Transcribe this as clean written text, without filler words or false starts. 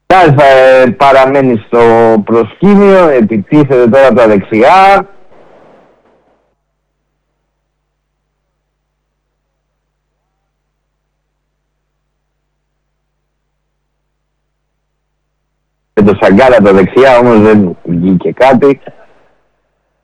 Κάλφα παραμένει στο προσκήνιο, επιτίθεται τώρα από τα δεξιά. Και το Σαγκάρα τα δεξιά, όμως δεν βγήκε κάτι.